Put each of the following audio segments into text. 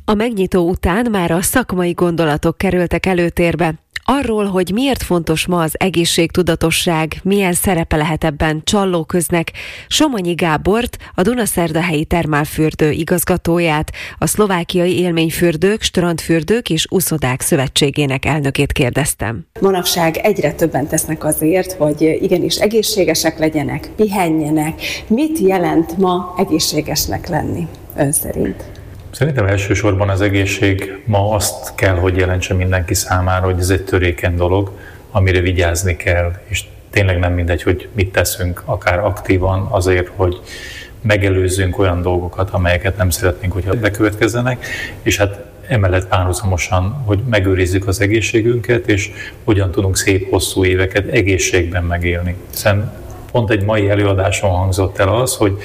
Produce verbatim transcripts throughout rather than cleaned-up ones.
A megnyitó után már a szakmai gondolatok kerültek előtérbe. Arról, hogy miért fontos ma az egészségtudatosság, milyen szerepe lehet ebben Csallóköznek, Somonyi Gábort, a Dunaszerdahelyi Termálfürdő igazgatóját, a Szlovákiai Élményfürdők, Strandfürdők és Uszodák Szövetségének elnökét kérdeztem. Manapság egyre többen tesznek azért, hogy igenis egészségesek legyenek, pihenjenek. Mit jelent ma egészségesnek lenni ön szerint? Szerintem elsősorban az egészség ma azt kell, hogy jelentse mindenki számára, hogy ez egy törékeny dolog, amire vigyázni kell, és tényleg nem mindegy, hogy mit teszünk, akár aktívan azért, hogy megelőzzünk olyan dolgokat, amelyeket nem szeretnénk, hogyha bekövetkezzenek, és hát emellett párhuzamosan, hogy megőrizzük az egészségünket, és hogyan tudunk szép, hosszú éveket egészségben megélni. Hiszen pont egy mai előadáson hangzott el az, hogy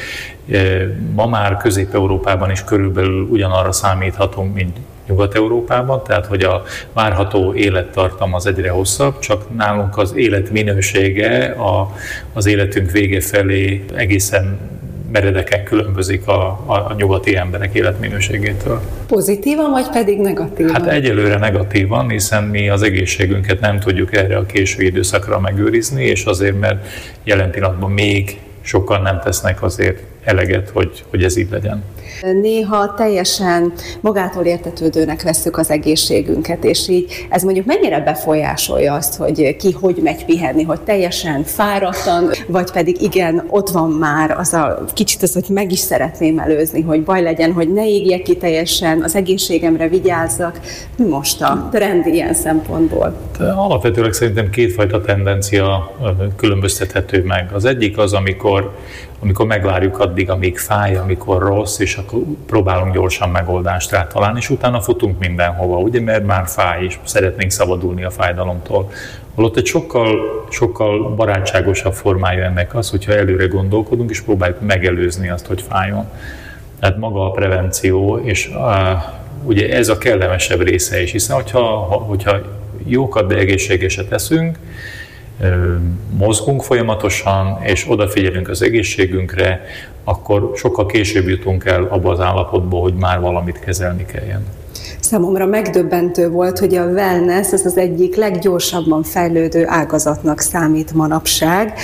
ma már Közép-Európában is körülbelül ugyanarra számíthatunk, mint Nyugat-Európában, tehát hogy a várható élettartam az egyre hosszabb, csak nálunk az életminősége a, az életünk vége felé egészen meredeken különbözik a, a, a nyugati emberek életminőségétől. Pozitívan, vagy pedig negatívan? Hát egyelőre negatívan, hiszen mi az egészségünket nem tudjuk erre a késő időszakra megőrizni, és azért, mert jelen pillanatban még sokan nem tesznek azért eleget, hogy, hogy ez így legyen. Néha teljesen magától értetődőnek vesszük az egészségünket, és így ez mondjuk mennyire befolyásolja azt, hogy ki hogy megy pihenni, hogy teljesen fáradtan, vagy pedig igen, ott van már az a kicsit az, hogy meg is szeretném előzni, hogy baj legyen, hogy ne égjek ki teljesen, az egészségemre vigyázzak. Mi most a trend ilyen szempontból? De alapvetőleg szerintem kétfajta tendencia különböztethető meg. Az egyik az, amikor amikor megvárjuk addig, amíg fáj, amikor rossz, és akkor próbálunk gyorsan megoldást rá találni, és utána futunk mindenhova, ugye, mert már fáj, és szeretnénk szabadulni a fájdalomtól. Holott egy sokkal, sokkal barátságosabb formája ennek az, hogyha előre gondolkodunk, és próbáljuk megelőzni azt, hogy fájjon. Tehát maga a prevenció, és uh, ugye ez a kellemesebb része is, hiszen hogyha, hogyha jókat, de egészségeset teszünk, mozgunk folyamatosan, és odafigyelünk az egészségünkre, akkor sokkal később jutunk el abba az állapotba, hogy már valamit kezelni kelljen. Számomra megdöbbentő volt, hogy a wellness az az egyik leggyorsabban fejlődő ágazatnak számít manapság.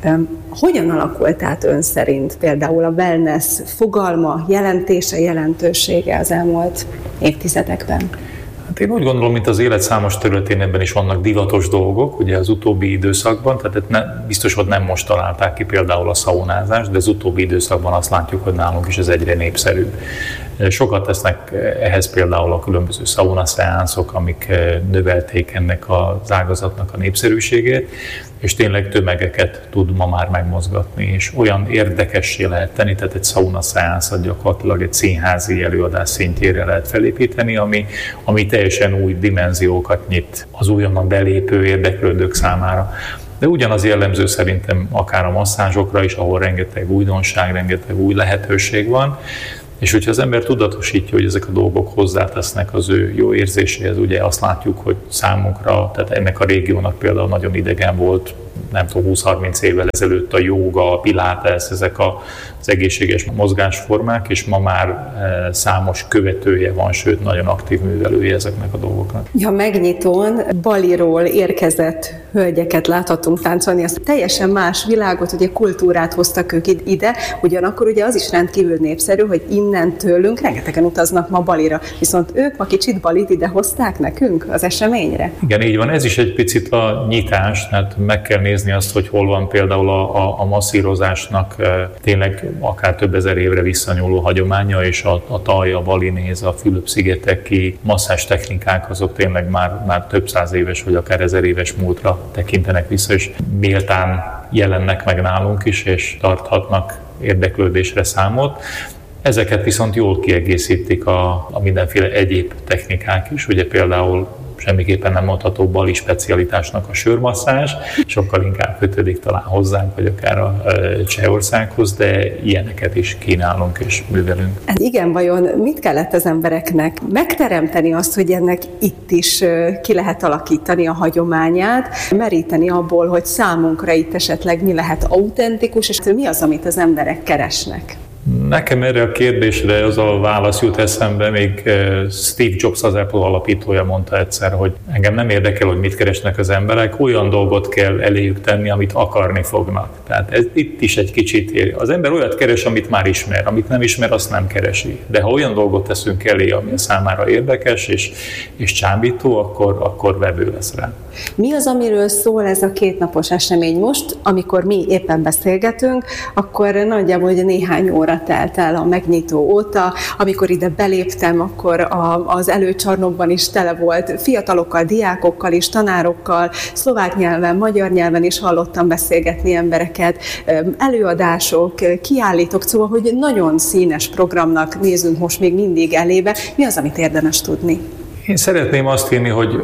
Hogyan alakult át ön szerint például a wellness fogalma, jelentése, jelentősége az elmúlt évtizedekben? Hát én úgy gondolom, mint az élet számos területén ebben is vannak divatos dolgok, ugye az utóbbi időszakban, tehát ne, biztos, hogy nem most találták ki például a szaunázást, de az utóbbi időszakban azt látjuk, hogy nálunk is ez egyre népszerűbb. Sokat tesznek ehhez például a különböző szaunaszeánszok, amik növelték ennek az ágazatnak a népszerűségét, és tényleg tömegeket tud ma már megmozgatni, és olyan érdekessé lehet tenni, tehát egy szaunaszeánszat gyakorlatilag egy színházi előadás szintjére lehet felépíteni, ami, ami teljesen új dimenziókat nyit az újonnan belépő érdeklődők számára. De ugyanaz jellemző szerintem akár a masszázsokra is, ahol rengeteg újdonság, rengeteg új lehetőség van, és hogyha az ember tudatosítja, hogy ezek a dolgok hozzátesznek az ő jó érzéséhez, ugye azt látjuk, hogy számunkra, tehát ennek a régiónak például nagyon idegen volt, nem tudom, húsz-harminc évvel ezelőtt a jóga, a pilates, ezek a, az egészséges mozgásformák, és ma már e, számos követője van, sőt, nagyon aktív művelője ezeknek a dolgoknak. Ja, megnyitón Baliról érkezett hölgyeket láthatunk táncolni, az teljesen más világot, ugye kultúrát hoztak ők ide, ugyanakkor ugye az is rendkívül népszerű, hogy innen tőlünk rengetegen utaznak ma Balira, viszont ők ma kicsit Balit ide hozták nekünk az eseményre. Igen, így van, ez is egy picit a nyitás, tehát meg kell nézni azt, hogy hol van például a, a, a masszírozásnak e, tényleg akár több ezer évre visszanyúló hagyománya, és a, a taj, a balinéz, a Fülöp-szigeteki masszás technikák azok tényleg már, már több száz éves, vagy akár ezer éves múltra tekintenek vissza, és méltán jelennek meg nálunk is, és tarthatnak érdeklődésre számot. Ezeket viszont jól kiegészítik a, a mindenféle egyéb technikák is, ugye például semmiképpen nem mondható bali specialitásnak a sörmasszázs, sokkal inkább kötődik talán hozzánk, vagy akár a Csehországhoz, de ilyeneket is kínálunk és művelünk. Hát igen, vajon mit kellett az embereknek megteremteni azt, hogy ennek itt is ki lehet alakítani a hagyományát, meríteni abból, hogy számunkra itt esetleg mi lehet autentikus, és mi az, amit az emberek keresnek? Nekem erre a kérdésre az a válasz jut eszembe, még Steve Jobs, az Apple alapítója mondta egyszer, hogy engem nem érdekel, hogy mit keresnek az emberek, olyan dolgot kell eléjük tenni, amit akarni fognak. Tehát ez itt is egy kicsit ér. Az ember olyat keres, amit már ismer, amit nem ismer, azt nem keresi. De ha olyan dolgot teszünk elé, ami számára érdekes és, és csábító, akkor, akkor vevő lesz rá. Mi az, amiről szól ez a kétnapos esemény most, amikor mi éppen beszélgetünk, akkor nagyjából ugye néhány óra telt el a megnyitó óta. Amikor ide beléptem, akkor a, az előcsarnokban is tele volt fiatalokkal, diákokkal és tanárokkal, szlovák nyelven, magyar nyelven is hallottam beszélgetni embereket, előadások, kiállítók, szóval, hogy nagyon színes programnak nézünk most még mindig elébe. Mi az, amit érdemes tudni? Én szeretném azt hinni, hogy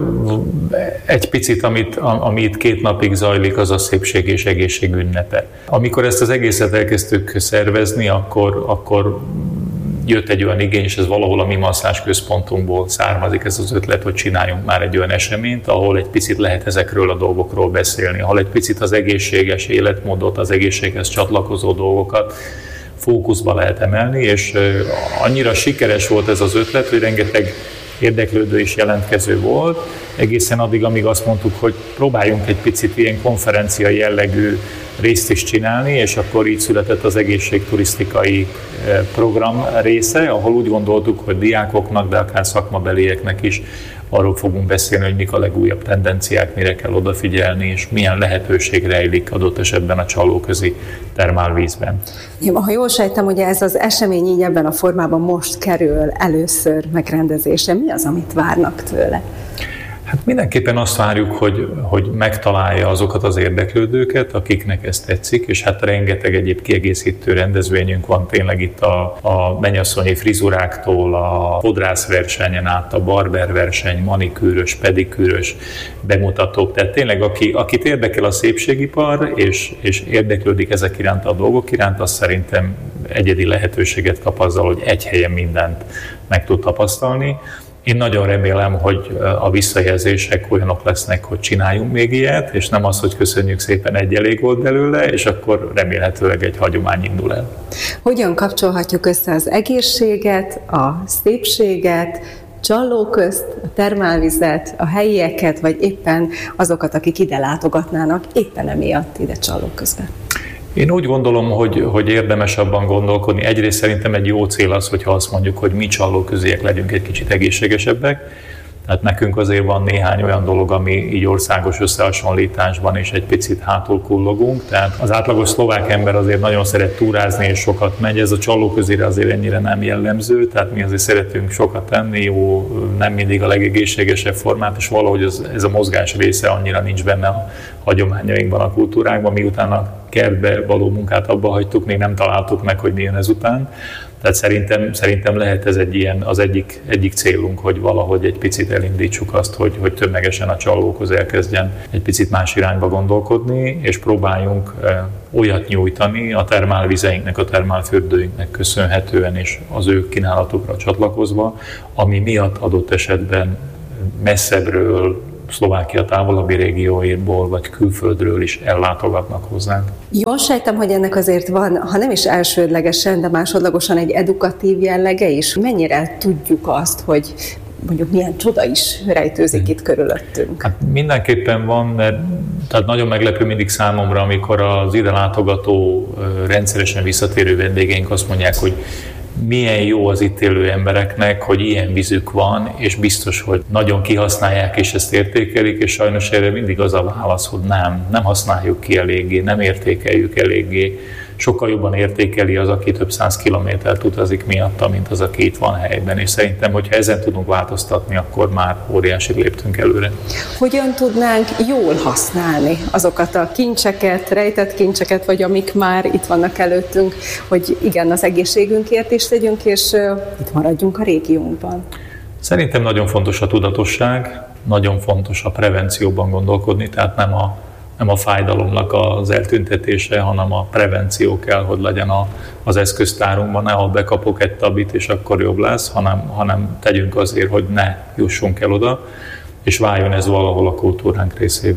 egy picit, amit, ami itt két napig zajlik, az a szépség és egészség ünnepe. Amikor ezt az egészet elkezdtük szervezni, akkor, akkor jött egy olyan igény, és ez valahol a mi masszázs központunkból származik ez az ötlet, hogy csináljunk már egy olyan eseményt, ahol egy picit lehet ezekről a dolgokról beszélni, ahol egy picit az egészséges életmódot, az egészséghez csatlakozó dolgokat fókuszba lehet emelni, és annyira sikeres volt ez az ötlet, hogy rengeteg érdeklődő és jelentkező volt, egészen addig, amíg azt mondtuk, hogy próbáljunk egy picit ilyen konferencia jellegű részt is csinálni, és akkor így született az egészségturisztikai program része, ahol úgy gondoltuk, hogy diákoknak, de akár szakmabelieknek is arról fogunk beszélni, hogy mik a legújabb tendenciák, mire kell odafigyelni, és milyen lehetőség rejlik adott esetben a Csallóközi termálvízben. Ha jól sejtem, ugye ez az esemény így ebben a formában most kerül először megrendezésre. Mi az, amit várnak tőle? Hát mindenképpen azt várjuk, hogy, hogy megtalálja azokat az érdeklődőket, akiknek ez tetszik, és hát rengeteg egyéb kiegészítő rendezvényünk van tényleg itt a, a mennyasszonyi frizuráktól, a fodrászversenyen át, a barberverseny, manikűrös, pedikűrös bemutatók. Tehát tényleg, aki, akit érdekel a szépségipar, és, és érdeklődik ezek iránt a dolgok iránt, az szerintem egyedi lehetőséget kap azzal, hogy egy helyen mindent meg tud tapasztalni. Én nagyon remélem, hogy a visszajelzések olyanok lesznek, hogy csináljunk még ilyet, és nem az, hogy köszönjük szépen, egy elég volt belőle, és akkor remélhetőleg egy hagyomány indul el. Hogyan kapcsolhatjuk össze az egészséget, a szépséget, Csallóközt, a termálvizet, a helyieket, vagy éppen azokat, akik ide látogatnának, éppen emiatt ide Csallóközbe? Én úgy gondolom, hogy, hogy érdemes abban gondolkodni. Egyrészt szerintem egy jó cél az, hogyha azt mondjuk, hogy mi csallóköziek legyünk egy kicsit egészségesebbek. Tehát nekünk azért van néhány olyan dolog, ami így országos összehasonlításban is egy picit hátul kullogunk. Tehát az átlagos szlovák ember azért nagyon szeret túrázni és sokat megy. Ez a Csallóközire azért ennyire nem jellemző, tehát mi azért szeretünk sokat tenni, jó, nem mindig a legegészségesebb formát, és valahogy ez, ez a mozgás része annyira nincs benne a hagyományainkban, a kultúránkban, miután a kertbe való munkát abba hagytuk, még nem találtuk meg, hogy mi jön ezután. Tehát szerintem, szerintem lehet ez egy ilyen, az egyik, egyik célunk, hogy valahogy egy picit elindítsuk azt, hogy, hogy tömegesen a Csallóköz elkezdjen egy picit más irányba gondolkodni, és próbáljunk olyat nyújtani a termálvizeinknek, a termálfürdőinknek köszönhetően, és az ő kínálatukra csatlakozva, ami miatt adott esetben messzebbről, Szlovákia távolabbi régióiból, vagy külföldről is ellátogatnak hozzánk. Jól sejtem, hogy ennek azért van, ha nem is elsődlegesen, de másodlagosan egy edukatív jellege is. Mennyire tudjuk azt, hogy mondjuk milyen csoda is rejtőzik hmm. itt körülöttünk? Hát mindenképpen van, mert tehát nagyon meglepő mindig számomra, amikor az ide látogató, rendszeresen visszatérő vendégeink azt mondják, hogy milyen jó az itt élő embereknek, hogy ilyen vízük van, és biztos, hogy nagyon kihasználják és ezt értékelik, és sajnos erre mindig az a válasz, hogy nem, nem használjuk ki eléggé, nem értékeljük eléggé. Sokkal jobban értékeli az, aki több száz kilométert utazik miatta, mint az, aki itt van helyben, és szerintem, hogyha ezen tudunk változtatni, akkor már óriási léptünk előre. Hogyan tudnánk jól használni azokat a kincseket, rejtett kincseket, vagy amik már itt vannak előttünk, hogy igen, az egészségünkért is tegyünk, és itt maradjunk a régiónkban? Szerintem nagyon fontos a tudatosság, nagyon fontos a prevencióban gondolkodni, tehát nem a nem a fájdalomnak az eltüntetése, hanem a prevenció kell, hogy legyen a, az eszköztárunkban, ne ha bekapok egy tabit, és akkor jobb lesz, hanem, hanem tegyünk azért, hogy ne jussunk el oda, és váljon ez valahol a kultúránk részévé.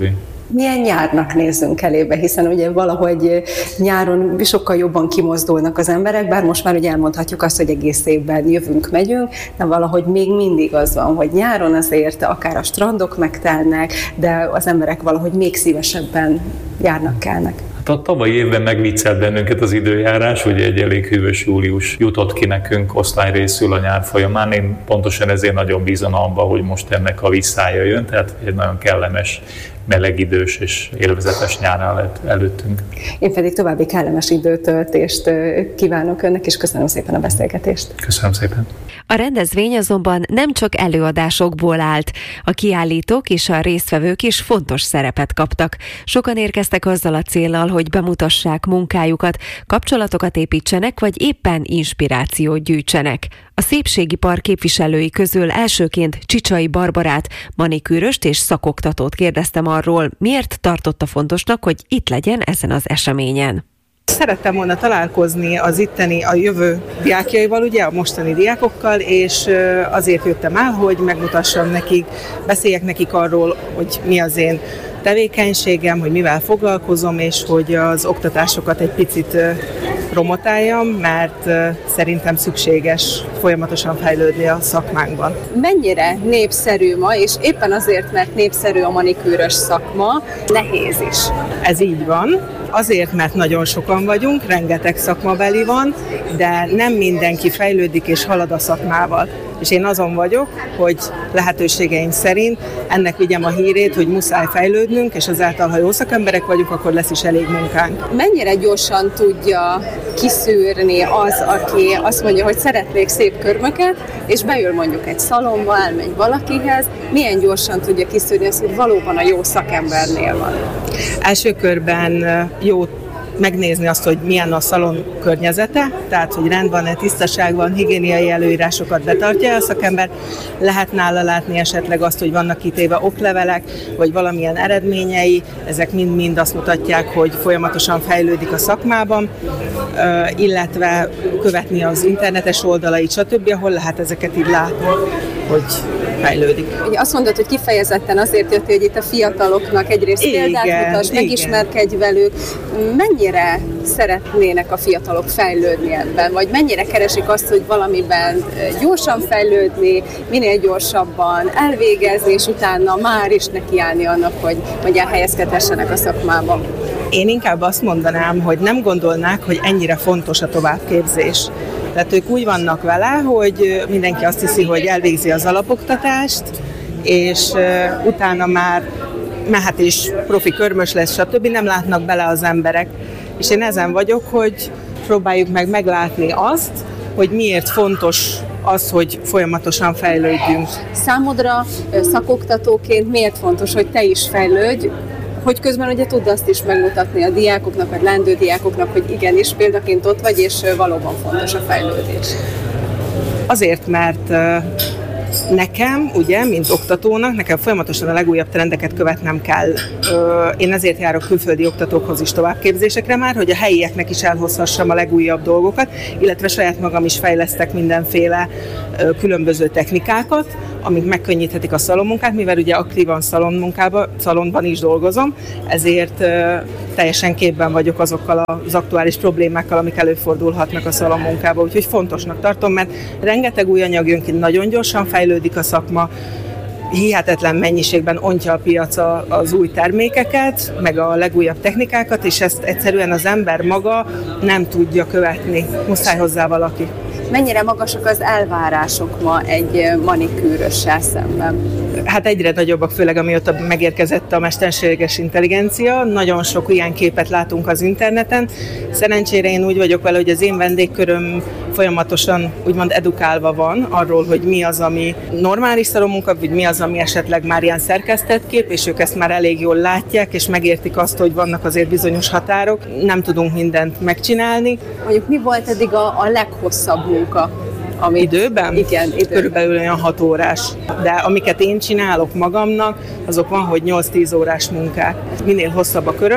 milyen nyárnak nézzünk elébe, hiszen ugye valahogy nyáron sokkal jobban kimozdulnak az emberek, bár most már ugye elmondhatjuk azt, hogy egész évben jövünk, megyünk, de valahogy még mindig az van, hogy nyáron azért akár a strandok megtelnek, de az emberek valahogy még szívesebben járnak, kelnek. Hát a tavalyi évben megviccelt bennünket az időjárás, ugye egy elég hűvös július jutott ki nekünk osztályrészül a nyár folyamán. Én pontosan ezért nagyon bízom abban, hogy most ennek a visszája jön, tehát egy nagyon kellemes, melegidős és élvezetes nyár áll előttünk. Én pedig további kellemes időtöltést kívánok önnek, és köszönöm szépen a beszélgetést. Köszönöm szépen. A rendezvény azonban nem csak előadásokból állt. A kiállítók és a résztvevők is fontos szerepet kaptak. Sokan érkeztek azzal a céllal, hogy bemutassák munkájukat, kapcsolatokat építsenek, vagy éppen inspirációt gyűjtsenek. A szépségipar képviselői közül elsőként Csicsai Barbarát, manikűröst és szakoktatót kérdeztem arról, miért tartotta fontosnak, hogy itt legyen ezen az eseményen. Szerettem volna találkozni az itteni, a jövő diákjaival, ugye, a mostani diákokkal, és azért jöttem el, hogy megmutassam nekik, beszéljek nekik arról, hogy mi az én tevékenységem, hogy mivel foglalkozom, és hogy az oktatásokat egy picit promotáljam, mert szerintem szükséges folyamatosan fejlődni a szakmánkban. Mennyire népszerű ma, és éppen azért, mert népszerű a manikűrös szakma, nehéz is. Ez így van. Azért, mert nagyon sokan vagyunk, rengeteg szakmabeli van, de nem mindenki fejlődik és halad a szakmával. És én azon vagyok, hogy lehetőségeim szerint ennek vigyem a hírét, hogy muszáj fejlődnünk, és azáltal, ha jó szakemberek vagyunk, akkor lesz is elég munkánk. Mennyire gyorsan tudja kiszűrni az, aki azt mondja, hogy szeretnék szép körmöket, és beül mondjuk egy szalomba, elmegy valakihez, milyen gyorsan tudja kiszűrni azt, hogy valóban a jó szakembernél van? Első körben jó megnézni azt, hogy milyen a szalon környezete, tehát hogy rend van-e, tisztaság van, higiéniai előírásokat betartja a szakember. Lehet nála látni esetleg azt, hogy vannak kitéve oklevelek, vagy valamilyen eredményei, ezek mind-mind azt mutatják, hogy folyamatosan fejlődik a szakmában, illetve követni az internetes oldalait, stb., ahol lehet ezeket így látni, hogy fejlődik. Ugye azt mondod, hogy kifejezetten azért jött, hogy itt a fiataloknak egyrészt példát mutass, megismerkedj velük. Mennyire szeretnének a fiatalok fejlődni ebben? Vagy mennyire keresik azt, hogy valamiben gyorsan fejlődni, minél gyorsabban elvégezni, és utána már is nekiállni annak, hogy, hogy elhelyezkedhessenek a szakmában? Én inkább azt mondanám, hogy nem gondolnák, hogy ennyire fontos a továbbképzés. Tehát ők úgy vannak vele, hogy mindenki azt hiszi, hogy elvégzi az alapoktatást, és utána már mehet is profi körmös lesz, stb. Nem látnak bele az emberek. És én ezen vagyok, hogy próbáljuk meg meglátni azt, hogy miért fontos az, hogy folyamatosan fejlődjünk. Számodra szakoktatóként miért fontos, hogy te is fejlődj, hogy közben ugye tudd azt is megmutatni a diákoknak, vagy leendő diákoknak, hogy igenis példaként ott vagy, és valóban fontos a fejlődés. Azért, mert nekem, ugye, mint oktatónak, nekem folyamatosan a legújabb trendeket követnem kell. Én ezért járok külföldi oktatókhoz is továbbképzésekre már, hogy a helyieknek is elhozhassam a legújabb dolgokat, illetve saját magam is fejlesztek mindenféle különböző technikákat, amik megkönnyíthetik a szalonmunkát, mivel ugye aktívan szalonmunkában, szalonban is dolgozom, ezért teljesen képben vagyok azokkal az aktuális problémákkal, amik előfordulhatnak a szalonmunkában, úgyhogy fontosnak tartom, mert rengeteg új anyag jön ki, nagyon gyorsan fejlődik a szakma, hihetetlen mennyiségben ontja a piac az új termékeket, meg a legújabb technikákat, és ezt egyszerűen az ember maga nem tudja követni, muszáj hozzá valaki. Mennyire magasak az elvárások ma egy manikűrössel szemben? Hát egyre nagyobbak, főleg amióta megérkezett a mesterséges intelligencia. Nagyon sok ilyen képet látunk az interneten. Szerencsére én úgy vagyok vele, hogy az én vendégköröm folyamatosan úgymond edukálva van arról, hogy mi az, ami normális szalonmunka, vagy mi az, ami esetleg már ilyen szerkesztett kép, és ők ezt már elég jól látják, és megértik azt, hogy vannak azért bizonyos határok. Nem tudunk mindent megcsinálni. Mondjuk mi volt eddig a, a leghosszabb munka? Amit, időben? Igen, időben. Körülbelül olyan hat órás. De amiket én csinálok magamnak, azok van, hogy nyolc-tíz órás munkák. Minél hosszabb a köröm,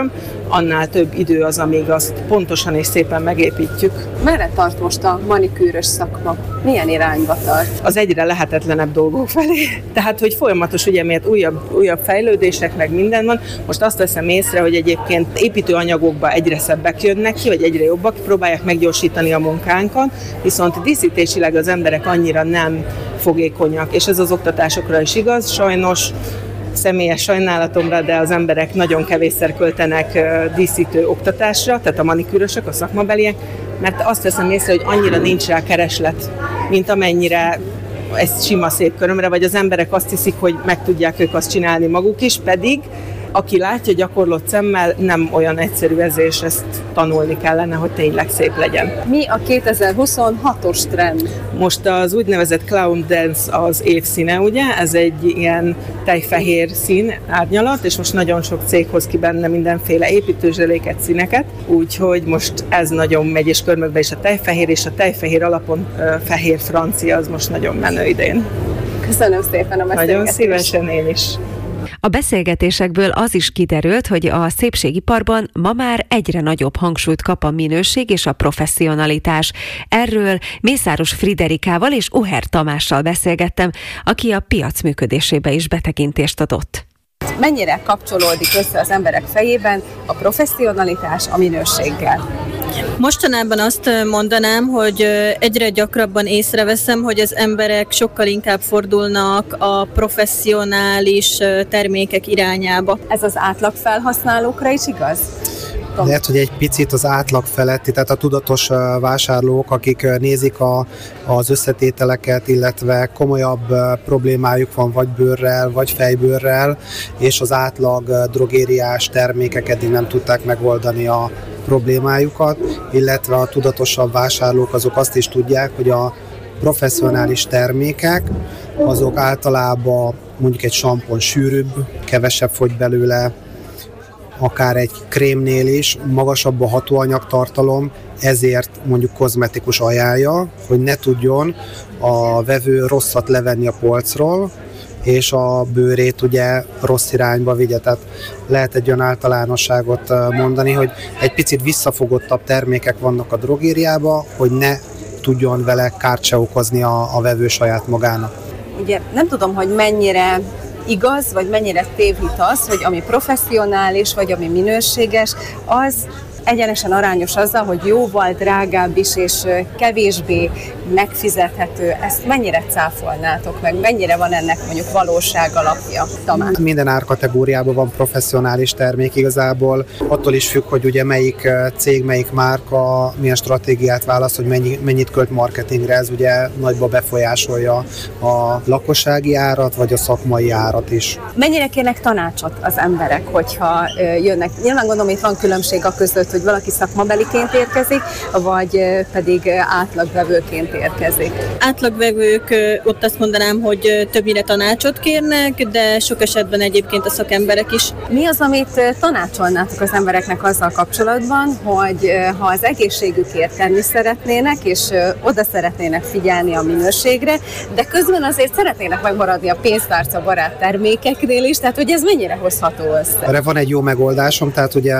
annál több idő az, amíg azt pontosan és szépen megépítjük. Merre tart most a manikűrös szakma? Milyen irányba tart? Az egyre lehetetlenebb dolgok felé. Tehát, hogy folyamatos, ugye, miért újabb, újabb fejlődések, meg minden van. Most azt veszem észre, hogy egyébként építőanyagokba egyre szebbek jönnek ki, vagy egyre jobbak, próbálják meggyorsítani a munkánkat, viszont díszítésileg az emberek annyira nem fogékonyak, és ez az oktatásokra is igaz. Sajnos személyes sajnálatomra, de az emberek nagyon kevésszer költenek díszítő oktatásra, tehát a manikűrösök, a szakmabeliek, mert azt veszem észre, hogy annyira nincs rá kereslet, mint amennyire egy sima szép körömre, vagy az emberek azt hiszik, hogy meg tudják ők azt csinálni maguk is, pedig aki látja gyakorlott szemmel, nem olyan egyszerű ez, és ezt tanulni kellene, hogy tényleg szép legyen. Mi a kétezer-huszonhatos trend? Most az úgynevezett Clown Dance az évszíne, ugye? Ez egy ilyen tejfehér szín, árnyalat, és most nagyon sok cég hoz ki benne mindenféle építőzseléket, színeket, úgyhogy most ez nagyon megy, és körmökbe is a tejfehér, és a tejfehér alapon uh, fehér francia, az most nagyon menő idén. Köszönöm szépen a beszélgetést. Nagyon szívesen én is. A beszélgetésekből az is kiderült, hogy a szépségiparban ma már egyre nagyobb hangsúlyt kap a minőség és a professzionalitás. Erről Mészáros Friderikával és Uher Tamással beszélgettem, aki a piac működésébe is betekintést adott. Mennyire kapcsolódik össze az emberek fejében a professzionalitás a minőséggel? Mostanában azt mondanám, hogy egyre gyakrabban észreveszem, hogy az emberek sokkal inkább fordulnak a professzionális termékek irányába. Ez az átlag felhasználókra is igaz? Lehet, hogy egy picit az átlag feletti, tehát a tudatos vásárlók, akik nézik a, az összetételeket, illetve komolyabb problémájuk van vagy bőrrel, vagy fejbőrrel, és az átlag drogériás termékek eddig nem tudták megoldani a problémájukat, illetve a tudatosabb vásárlók azok azt is tudják, hogy a professzionális termékek azok általában mondjuk egy sampon sűrűbb, kevesebb fogy belőle, akár egy krémnél is magasabb a hatóanyagtartalom, ezért mondjuk kozmetikus ajánlja, hogy ne tudjon a vevő rosszat levenni a polcról, és a bőrét ugye rossz irányba vigye. Tehát lehet egy olyan általánosságot mondani, hogy egy picit visszafogottabb termékek vannak a drogériában, hogy ne tudjon vele kárt se okozni a, a vevő saját magának. Ugye nem tudom, hogy mennyire igaz, vagy mennyire tévhit az, hogy ami professzionális, vagy ami minőséges, az egyenesen arányos azzal, hogy jóval drágább is, és kevésbé megfizethető. Ezt mennyire cáfolnátok meg? Mennyire van ennek mondjuk valóság alapja? Tamás? Minden árkategóriában van professzionális termék igazából. Attól is függ, hogy ugye melyik cég, melyik márka milyen stratégiát választ, hogy mennyi, mennyit költ marketingre. Ez ugye nagyba befolyásolja a lakossági árat, vagy a szakmai árat is. Mennyire kérnek tanácsot az emberek, hogyha jönnek? Nyilván gondolom, itt van különbség a között, hogy valaki szakmabeliként érkezik, vagy pedig átlagvevőként érkezik. Átlagvevők, ott azt mondanám, hogy többnyire tanácsot kérnek, de sok esetben egyébként a szakemberek is. Mi az, amit tanácsolnátok az embereknek azzal kapcsolatban, hogy ha az egészségükért tenni szeretnének, és oda szeretnének figyelni a minőségre, de közben azért szeretnének megmaradni a pénztárca barát termékeknél is, tehát hogy ez mennyire hozható össze? Erre van egy jó megoldásom, tehát ugye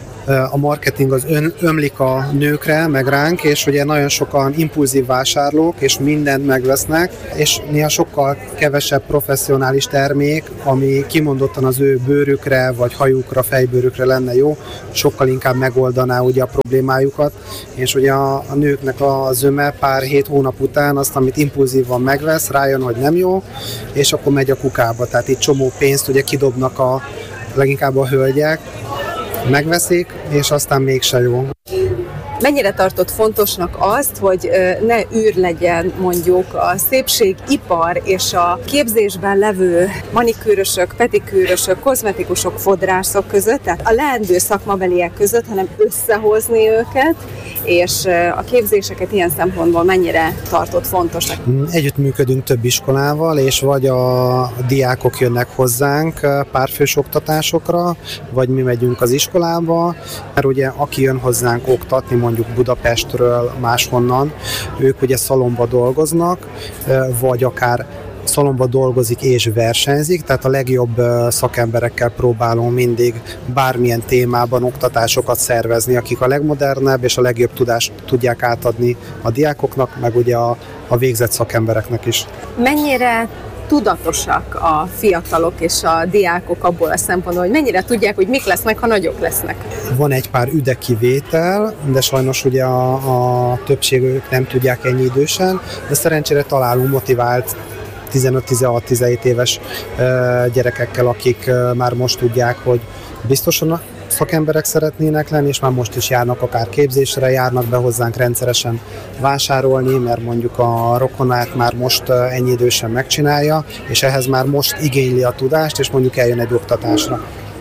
a marketing az ön, ömlik a nőkre, meg ránk, és ugye nagyon sokan impulzív vásárlók, és mindent megvesznek, és néha sokkal kevesebb professzionális termék, ami kimondottan az ő bőrükre, vagy hajukra, fejbőrükre lenne jó, sokkal inkább megoldaná ugye a problémájukat, és ugye a, a nőknek a zöme pár hét hónap után azt, amit impulzívan megvesz, rájön, hogy nem jó, és akkor megy a kukába, tehát itt csomó pénzt ugye kidobnak a leginkább a hölgyek, megveszik, és aztán mégse jó. Mennyire tartott fontosnak azt, hogy ne űr legyen mondjuk a szépségipar és a képzésben levő manikűrösök, pedikűrösök, kozmetikusok, fodrászok között, tehát a leendő szakmabeliek között, hanem összehozni őket, és a képzéseket ilyen szempontból mennyire tartott fontosnak? Együttműködünk több iskolával, és vagy a diákok jönnek hozzánk párfős oktatásokra, vagy mi megyünk az iskolába, mert ugye aki jön hozzánk oktatni, mondjuk Budapestről, máshonnan, ők ugye szalomba dolgoznak, vagy akár szalomba dolgozik és versenyzik, tehát a legjobb szakemberekkel próbálunk mindig bármilyen témában oktatásokat szervezni, akik a legmodernebb és a legjobb tudást tudják átadni a diákoknak, meg ugye a, a végzett szakembereknek is. Mennyire tudatosak a fiatalok és a diákok abból a szempontból, hogy mennyire tudják, hogy mik lesznek, ha nagyok lesznek? Van egy pár üde kivétel, de sajnos ugye a, a többségük nem tudják ennyi idősen, de szerencsére találunk motivált tizenöt-tizenhat-tizenhét éves gyerekekkel, akik már most tudják, hogy biztosan szakemberek szeretnének lenni, és már most is járnak akár képzésre, járnak be hozzánk rendszeresen vásárolni, mert mondjuk a rokonát már most ennyi idősen megcsinálja, és ehhez már most igényli a tudást, és mondjuk eljön egy oktatásra.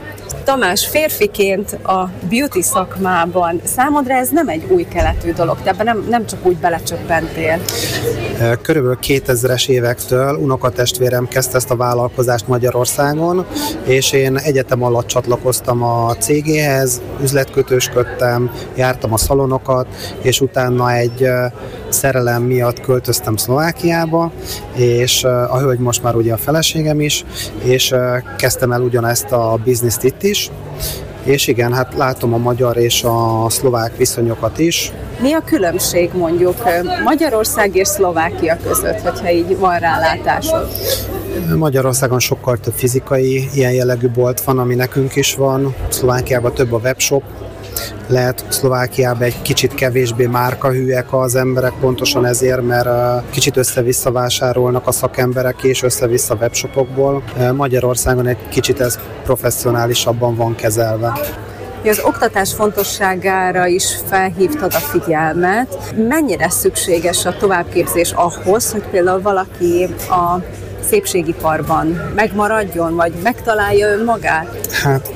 Tamás, férfiként a beauty szakmában számodra ez nem egy új keletű dolog, te ebben nem, nem csak úgy belecsöppentél. Körülbelül kétezres évektől unokatestvérem kezdte ezt a vállalkozást Magyarországon, és én egyetem alatt csatlakoztam a cégéhez, üzletkötősködtem, jártam a szalonokat, és utána egy szerelem miatt költöztem Szlovákiába, és a hölgy most már ugye a feleségem is, és kezdtem el ugyanezt a bizniszt itt is, és igen, hát látom a magyar és a szlovák viszonyokat is. Mi a különbség mondjuk Magyarország és Szlovákia között, hogyha így van rálátásod? Magyarországon sokkal több fizikai ilyen jellegű bolt van, ami nekünk is van, Szlovákiában több a webshop, lehet Szlovákiában egy kicsit kevésbé márkahűek az emberek, pontosan ezért, mert kicsit össze-vissza vásárolnak a szakemberek és össze-vissza webshopokból. Magyarországon egy kicsit ez professzionálisabban van kezelve. Az oktatás fontosságára is felhívtad a figyelmet. Mennyire szükséges a továbbképzés ahhoz, hogy például valaki a szépségiparban megmaradjon, vagy megtalálja önmagát? Hát,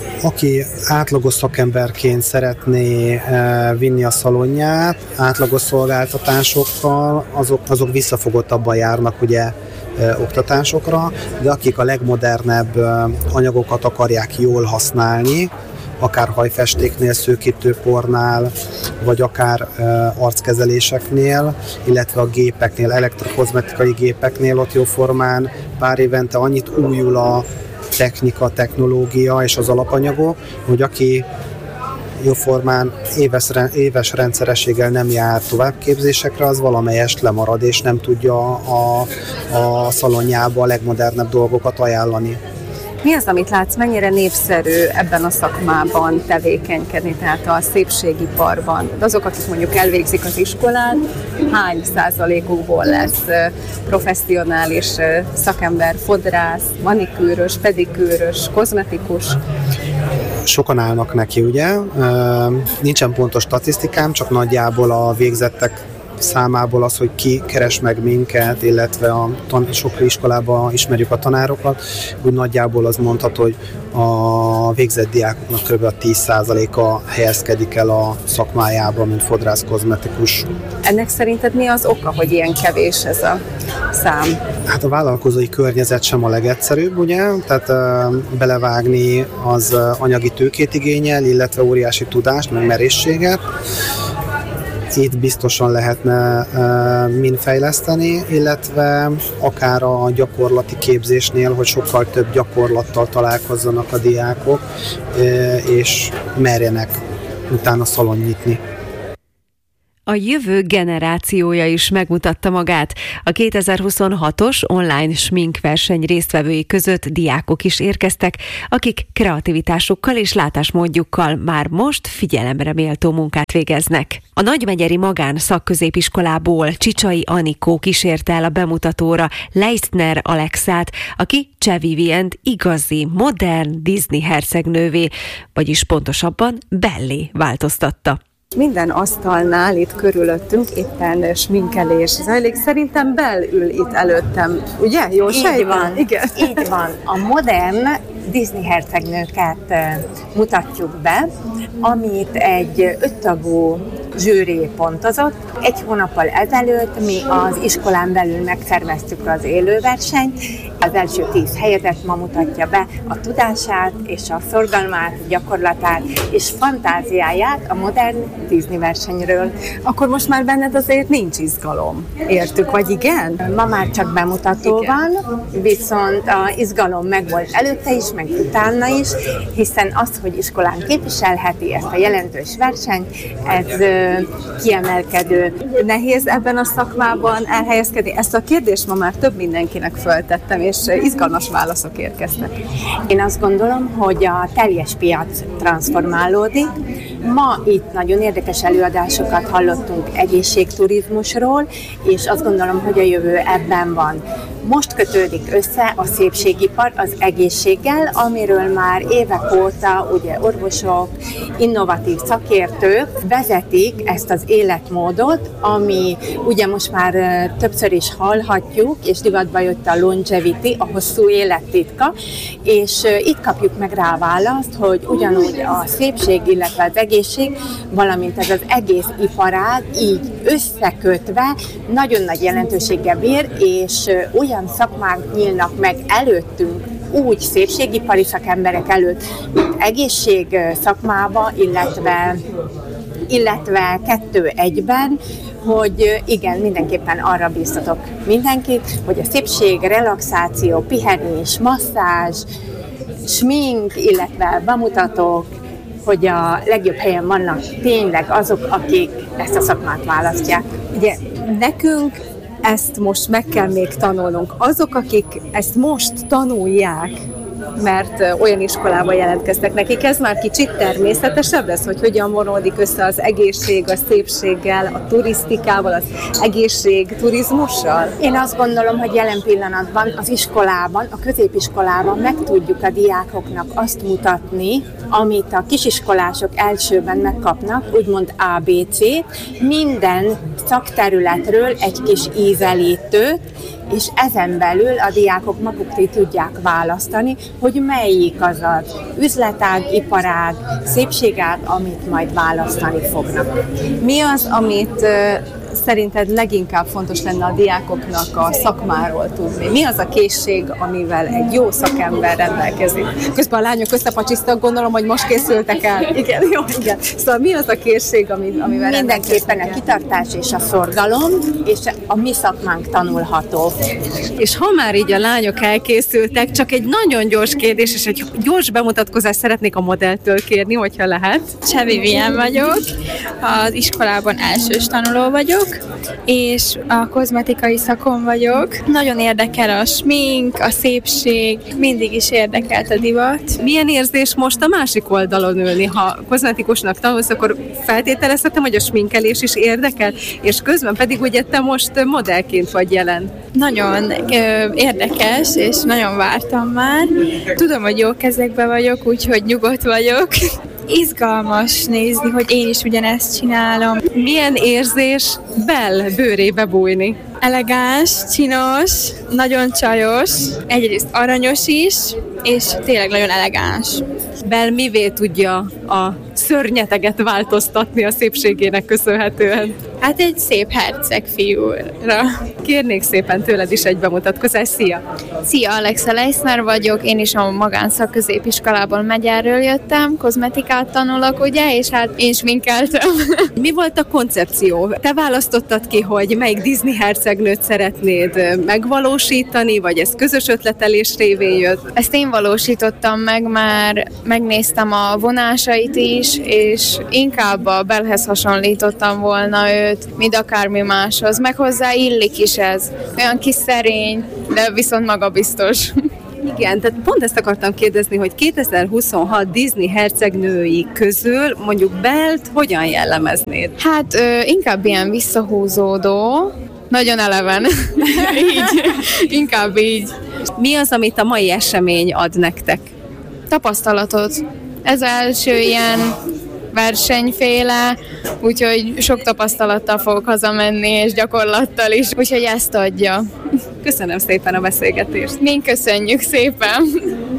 aki átlagos szakemberként szeretné e, vinni a szalonját, átlagos szolgáltatásokkal, azok, azok visszafogottabban járnak ugye e, oktatásokra, de akik a legmodernebb e, anyagokat akarják jól használni, akár hajfestéknél, szőkítőpornál, vagy akár e, arckezeléseknél, illetve a gépeknél, elektrokozmetikai gépeknél ott jóformán pár évente annyit újul a technika, technológia és az alapanyagok, hogy aki jóformán éves, éves rendszerességgel nem jár továbbképzésekre, az valamelyest lemarad, és nem tudja a, a szalonjába a legmodernebb dolgokat ajánlani. Mi az, amit látsz, mennyire népszerű ebben a szakmában tevékenykedni, tehát a szépségiparban? De azok, akik mondjuk elvégzik az iskolát, hány százalékukból lesz professzionális szakember, fodrász, manikűrös, pedikűrös, kozmetikus? Sokan állnak neki, ugye? Nincsen pontos statisztikám, csak nagyjából a végzettek számából az, hogy ki keres meg minket, illetve a tan- sok iskolában ismerjük a tanárokat, úgy nagyjából az mondható, hogy a végzett diákoknak kb. tíz százaléka helyezkedik el a szakmájába, mint fodrász, kozmetikus. Ennek szerinted mi az oka, hogy ilyen kevés ez a szám? Hát a vállalkozói környezet sem a legegyszerűbb, ugye? Tehát uh, belevágni az uh, anyagi tőkét igényel, illetve óriási tudást, meg merészséget. Itt biztosan lehetne uh, mind fejleszteni, illetve akár a gyakorlati képzésnél, hogy sokkal több gyakorlattal találkozzanak a diákok, uh, és merjenek utána szalon nyitni. A jövő generációja is megmutatta magát. A kétezer-huszonhatos online sminkverseny résztvevői között diákok is érkeztek, akik kreativitásukkal és látásmódjukkal már most figyelemre méltó munkát végeznek. A nagymegyeri magán szakközépiskolából Csicsai Anikó kísérte el a bemutatóra Leistner Alexát, aki Cseh Vivient igazi, modern Disney hercegnővé, vagyis pontosabban Bellé változtatta. Minden asztalnál itt körülöttünk éppen sminkelés zajlik. Szerintem Bell ül itt előttem, ugye? Jó sejtem? Így van, igen. Így van. A modern Disney hercegnőket mutatjuk be, amit egy öttagú zsűri pontozott. Egy hónappal ezelőtt mi az iskolán belül megszerveztük az élőversenyt. Az első tíz helyezett ma mutatja be a tudását és a szorgalmát, gyakorlatát és fantáziáját a modern Disney versenyről. Akkor most már benned azért nincs izgalom. Értük, vagy igen? Ma már csak bemutató igen. van, viszont az izgalom megvolt előtte is, meg utána is, hiszen az, hogy iskolán képviselheti ezt a jelentős versenyt, ez ö, kiemelkedő. Nehéz ebben a szakmában elhelyezkedni? Ezt a kérdést ma már több mindenkinek föltettem, és izgalmas válaszok érkeztek. Én azt gondolom, hogy a teljes piac transformálódik. Ma itt nagyon érdekes előadásokat hallottunk egészségturizmusról, és azt gondolom, hogy a jövő ebben van. Most kötődik össze a szépségipar az egészséggel, amiről már évek óta ugye orvosok, innovatív szakértők vezetik ezt az életmódot, ami ugye most már többször is hallhatjuk, és divatba jött a longevity, a hosszú élet titka, és itt kapjuk meg rá a választ, hogy ugyanúgy a szépség, illetve az egészség, valamint ez az egész iparág így összekötve nagyon nagy jelentőséggel bír, és olyan szakmák nyílnak meg előttünk, úgy szépségipari szakemberek előtt, mint egészség szakmába, illetve, illetve kettő egyben, hogy igen, mindenképpen arra bíztatok mindenkit, hogy a szépség, relaxáció, pihenés, masszázs, smink, illetve bemutatók, hogy a legjobb helyen vannak tényleg azok, akik ezt a szakmát választják. Ugye nekünk ezt most meg kell még tanulnunk. Azok, akik ezt most tanulják, mert olyan iskolába jelentkeztek nekik, ez már kicsit természetesebb lesz, hogy hogyan vonódik össze az egészség, a szépséggel, a turisztikával, az egészségturizmussal? Én azt gondolom, hogy jelen pillanatban az iskolában, a középiskolában meg tudjuk a diákoknak azt mutatni, amit a kisiskolások elsőben megkapnak, úgymond á bé cé, minden szakterületről egy kis ízelítőt, és ezen belül a diákok maguk tudják választani, hogy melyik az az üzletág, iparág, szépségág, amit majd választani fognak. Mi az, amit szerinted leginkább fontos lenne a diákoknak a szakmáról tudni? Mi az a készség, amivel egy jó szakember rendelkezik? Közben a lányok összepacsisztak, gondolom, hogy most készültek el. Igen, jó, igen. Szóval mi az a készség, amivel mindenképpen a kitartás és a szorgalom, és a mi szakmánk tanulható. És ha már így a lányok elkészültek, csak egy nagyon gyors kérdés, és egy gyors bemutatkozást szeretnék a modelltől kérni, hogyha lehet. Cseh Vivien vagyok, az iskolában elsős tanuló vagyok, és a kozmetikai szakon vagyok. Nagyon érdekel a smink, a szépség, mindig is érdekelt a divat. Milyen érzés most a másik oldalon ülni? Ha kozmetikusnak tanulsz, akkor feltételezhetem, hogy a sminkelés is érdekel, és közben pedig ugye te most modellként vagy jelen. Nagyon ö, érdekes, és nagyon vártam már. Tudom, hogy jó kezekben vagyok, úgyhogy nyugodt vagyok. Izgalmas nézni, hogy én is ugyanezt csinálom. Milyen érzés Bell bőrébe bújni? Elegáns, csinos, nagyon csajos, egyrészt aranyos is, és tényleg nagyon elegáns. Bell mivé tudja a szörnyeteget változtatni a szépségének köszönhetően? Hát egy szép herceg fiúra. Kérnék szépen tőled is egy bemutatkozást. Szia! Szia, Alexa Leisner vagyok, én is a magánszak középiskolában Megyerről jöttem, kozmetikát tanulok, ugye, és hát én sminkeltem. Mi volt a koncepció? Te választottad ki, hogy melyik Disney hercegnőt szeretnéd megvalósítani, vagy ez közös ötletelés révén jött? Ezt én valósítottam meg, már megnéztem a vonásait is, és inkább a Bellhez hasonlítottam volna őt, mint akármi máshoz. Meg hozzá illik is ez. Olyan kis szerény, de viszont magabiztos. Igen, tehát pont ezt akartam kérdezni, hogy kétezer-huszonhat Disney hercegnői közül mondjuk Bellt hogyan jellemeznéd? Hát ö, inkább ilyen visszahúzódó, nagyon eleven. Így, inkább így. Mi az, amit a mai esemény ad nektek? Tapasztalatot. Ez az első ilyen versenyféle, úgyhogy sok tapasztalattal fogok hazamenni, és gyakorlattal is, úgyhogy ezt adja. Köszönöm szépen a beszélgetést. Mi köszönjük szépen!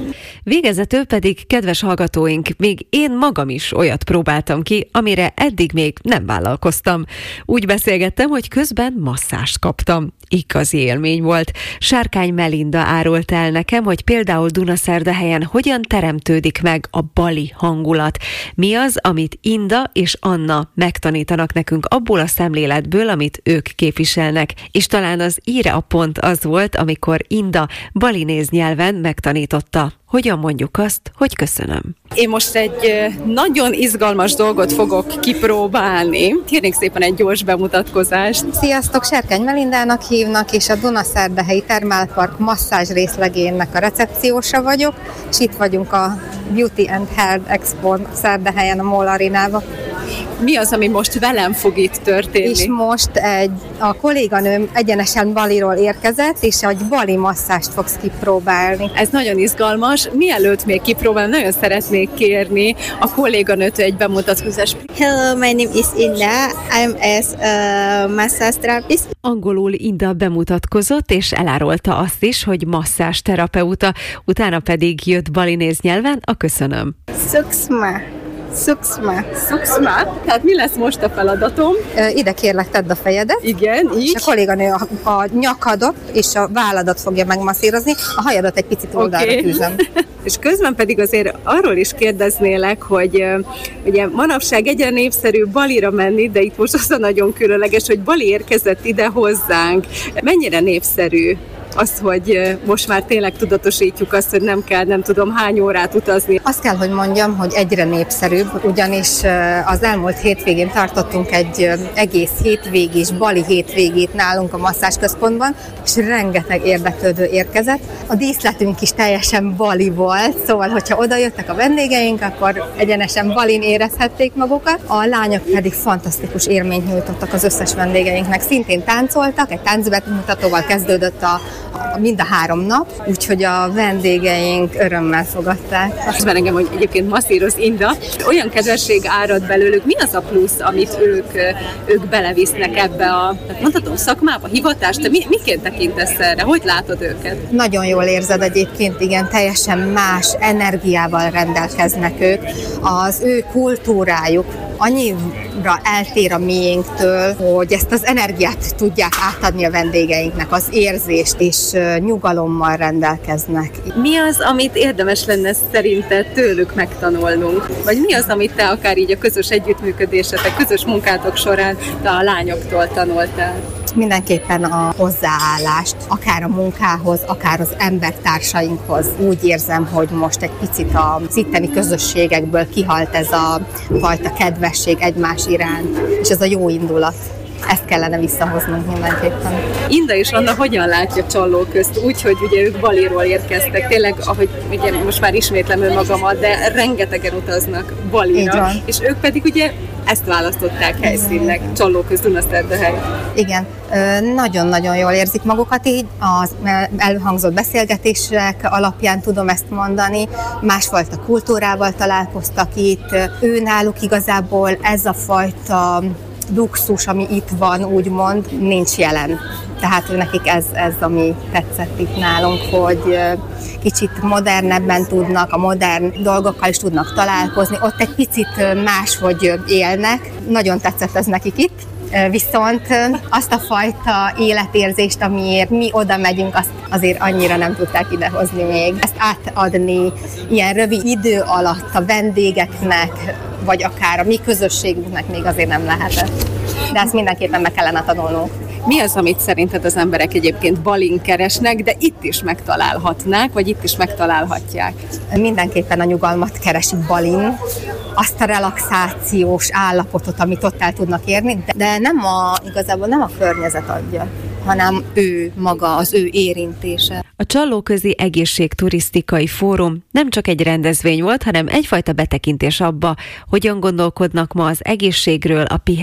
Végezetül pedig, kedves hallgatóink, még én magam is olyat próbáltam ki, amire eddig még nem vállalkoztam. Úgy beszélgettem, hogy közben masszást kaptam. Igazi élmény volt. Sárkány Melinda árolt el nekem, hogy például Dunaszerdahelyen hogyan teremtődik meg a bali hangulat. Mi az, amit Inda és Anna megtanítanak nekünk abból a szemléletből, amit ők képviselnek. És talán az íre a pont az volt, amikor Inda balinéz nyelven megtanította. Hogyan mondjuk azt, hogy köszönöm. Én most egy nagyon izgalmas dolgot fogok kipróbálni. Kérnék szépen egy gyors bemutatkozást. Sziasztok, Sárkány Melindának hívnak, és a Dunaszerdahelyi Termálpark masszázs részlegének a recepciósa vagyok, és itt vagyunk a Beauty and Health Expo Szerdahelyen, a MOL arénában. Mi az, ami most velem fog itt történni? És most egy, a kolléganőm egyenesen Baliról érkezett, és egy bali masszást fogsz kipróbálni. Ez nagyon izgalmas. Mielőtt még kipróbálom, nagyon szeretnék kérni a kolléganőt egy bemutatkozást. Hello, my name is Inda. I'm as a massage therapist. Angolul Inda bemutatkozott, és elárulta azt is, hogy masszázs terapeuta, utána pedig jött balinéz nyelven a köszönöm. Suksma. Suksma. Suksma? Tehát mi lesz most a feladatom? Ide kérlek, tedd a fejedet. Igen, így. És a kolléganő a, a nyakadat és a válladat fogja megmasszírozni, a hajadat egy picit oldalra okay. tűzöm. És közben pedig azért arról is kérdeznélek, hogy ugye manapság egyre népszerű Balira menni, de itt most az a nagyon különleges, hogy Bali érkezett ide hozzánk. Mennyire népszerű az, hogy most már tényleg tudatosítjuk azt, hogy nem kell nem tudom hány órát utazni. Azt kell, hogy mondjam, hogy egyre népszerűbb, ugyanis az elmúlt hétvégén tartottunk egy egész hétvégés bali hétvégét nálunk a masszázsközpontban, és rengeteg érdeklődő érkezett. A díszletünk is teljesen bali volt, szóval, hogyha oda jöttek a vendégeink, akkor egyenesen balin érezhették magukat. A lányok pedig fantasztikus élményt nyújtottak az összes vendégeinknek. Szintén táncoltak, egy táncbemutatóval kezdődött a mind a három nap, úgyhogy a vendégeink örömmel fogadták. Azt már engem, hogy egyébként masszíroz Inda. Olyan kedvesség árad belőlük. Mi az a plusz, amit ők, ők belevisznek ebbe a, mondhatom, szakmába, hivatást? Te mi, miként tekintesz erre? Hogy látod őket? Nagyon jól érzed egyébként, igen, teljesen más energiával rendelkeznek ők. Az ő kultúrájuk annyira eltér a miénktől, hogy ezt az energiát tudják átadni a vendégeinknek, az érzést, és nyugalommal rendelkeznek. Mi az, amit érdemes lenne szerinted tőlük megtanulnunk? Vagy mi az, amit te akár így a közös együttműködésetek, közös munkátok során te a lányoktól tanultál? Mindenképpen a hozzáállást, akár a munkához, akár az embertársainkhoz. Úgy érzem, hogy most egy picit az itteni közösségekből kihalt ez a fajta kedvesség egymás iránt, és ez a jó indulat. Ezt kellene visszahoznunk mindenképpen. Inda és Anna hogyan látja Csalló közt? Úgy, hogy ugye ők Baliról érkeztek. Tényleg, ahogy ugye most már ismétlem önmagamat, de rengetegen utaznak Balira. És ők pedig ugye ezt választották helyszínnek, Csalló közt, Dunaszerdahely. Igen, nagyon-nagyon jól érzik magukat így, az elhangzott beszélgetések alapján tudom ezt mondani, másfajta kultúrával találkoztak itt, ő náluk igazából ez a fajta luxus, ami itt van, úgymond, nincs jelen. Tehát nekik ez, ez, ami tetszett itt nálunk, hogy kicsit modernebben tudnak, a modern dolgokkal is tudnak találkozni. Ott egy picit máshogy élnek. Nagyon tetszett ez nekik itt. Viszont azt a fajta életérzést, amiért mi oda megyünk, azt azért annyira nem tudták idehozni még. Ezt átadni ilyen rövid idő alatt a vendégeknek, vagy akár a mi közösségünknek még azért nem lehetett. De ezt mindenképpen meg kellene tanulnunk. Mi az, amit szerinted az emberek egyébként Balin keresnek, de itt is megtalálhatnák, vagy itt is megtalálhatják? Mindenképpen a nyugalmat keresik Balin, azt a relaxációs állapotot, amit ott el tudnak érni, de nem a, igazából nem a környezet adja, hanem ő maga, az ő érintése. A Csallóközi Egészségturisztikai Fórum nem csak egy rendezvény volt, hanem egyfajta betekintés abba, hogyan gondolkodnak ma az egészségről, a pihenésről,